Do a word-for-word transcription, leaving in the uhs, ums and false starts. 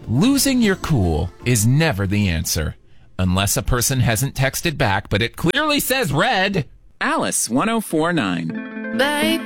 Losing your cool is never the answer. Unless a person hasn't texted back, but it clearly says red. Alice one oh four point nine. Babe.